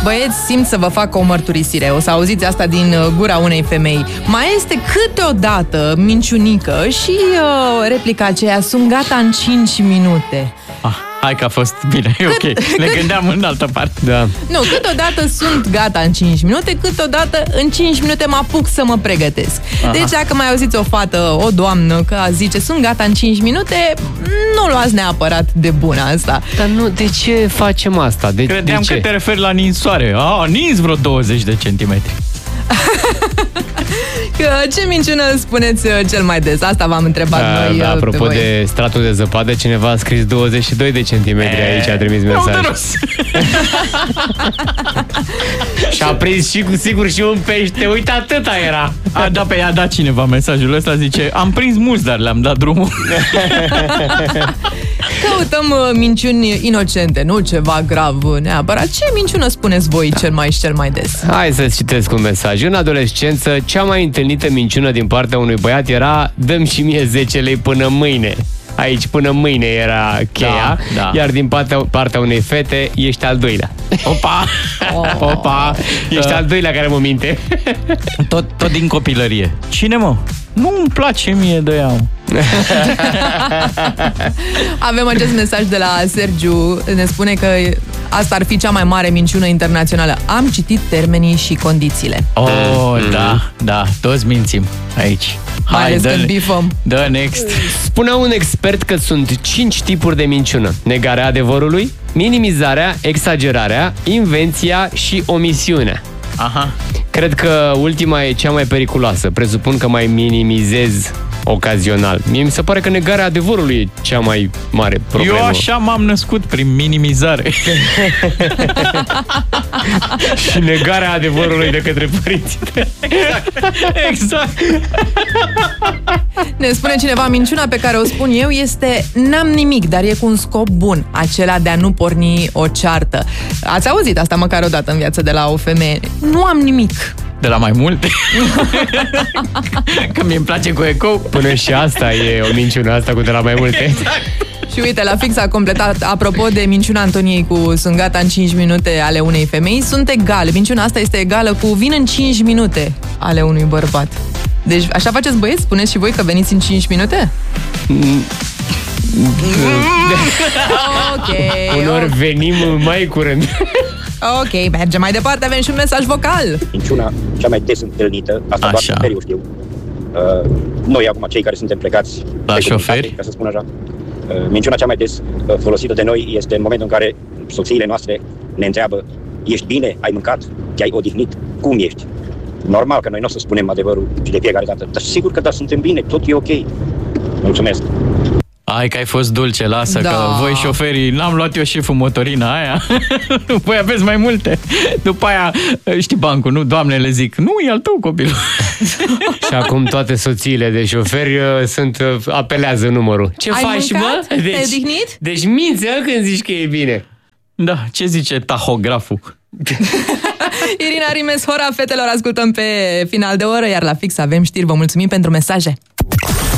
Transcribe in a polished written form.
Băieți, simt să vă fac o mărturisire. O să auziți asta din gura unei femei. Mai este câteodată minciunică și replica aceea: sunt gata în 5 minute. Hai că a fost bine, e ok. Ne gândeam în altă parte. Da. Nu, câteodată sunt gata în 5 minute, câteodată în 5 minute mă apuc să mă pregătesc. Aha. Deci dacă mai auziți o fată, o doamnă, că zice sunt gata în 5 minute, nu luați neapărat de bună asta. Dar nu, de ce facem asta? Credeam că te referi la ninsoare. Nins vreo 20 de centimetri. Ce minciună spuneți cel mai des? Asta v-am întrebat noi. Da, apropo de stratul de zăpadă, cineva a scris 22 de centimetri aici, a trimis mesaj. Și a prins și cu sigur și un pește. Uite, atâta era. A dat cineva mesajul ăsta, zice: am prins mulți, dar le-am dat drumul. Căutăm minciuni inocente, nu ceva grav neapărat. Ce minciună spuneți voi cel mai des? Hai să citesc un mesaj. În adolescență, cea mai întâlnită minciună din partea unui băiat era: dă-mi și mie 10 lei până mâine. Aici până mâine era cheia, da. Iar din partea unei fete, ești al doilea. Opa, ești al doilea care mă minte. Tot din copilărie. Cine, mă? Nu-mi place mie de ea. Avem acest mesaj de la Sergiu. Ne spune că asta ar fi cea mai mare minciună internațională. Am citit termenii și condițiile. Da, toți mințim aici. Mai ales când bifăm. The next. Spunea un expert că sunt 5 tipuri de minciună: negarea adevărului, minimizarea, exagerarea, invenția și omisiunea. Aha. Cred că ultima e cea mai periculoasă. Presupun că mai minimizez ocazional. Mie mi se pare că negarea adevărului e cea mai mare problemă. Eu așa m-am născut, prin minimizare. Și negarea adevărului de către părinți. Exact. Ne spune cineva: minciuna pe care o spun eu este: n-am nimic, dar e cu un scop bun, acela de a nu porni o ceartă. Ați auzit asta măcar o dată în viață de la o femeie? Nu am nimic. De la mai multe. Că mie îmi place cu ecou. Până și asta e o minciună, asta cu de la mai multe. Exact. Și uite, la fix a completat, apropo de minciuna Antoniei cu sunt gata în 5 minute ale unei femei, sunt egale. Minciuna asta este egală cu vin în 5 minute ale unui bărbat. Deci așa faceți, băieți? Spuneți și voi că veniți în 5 minute? Ok. Unor venim mai curând. Ok, mergem mai departe, avem și un mesaj vocal. Minciuna cea mai des întâlnită, asta doar șoferiul știu. Noi acum, cei care suntem plecați la șoferi, ca să spun așa, minciuna cea mai des folosită de noi este în momentul în care soțiile noastre ne întreabă: ești bine? Ai mâncat? Te-ai odihnit? Cum ești? Normal că noi nu o să spunem adevărul și de fiecare dată, dar sigur că suntem bine, tot e ok. Mulțumesc. Hai că ai fost dulce, lasă, da. Că voi șoferii, n-am luat eu șeful motorina aia. Voi aveți mai multe. După aia, știi bancul, nu? Doamnele zic: nu, e al tău copilul. Și acum toate soțiile de șoferi apelează numărul. Ce ai faci, mâncat? mă? Te-ai odihnit? Deci minți când zici că e bine. Da, ce zice tahograful? Irina Rimes, Hora fetelor, ascultăm pe final de oră, iar la fix avem știri. Vă mulțumim pentru mesaje.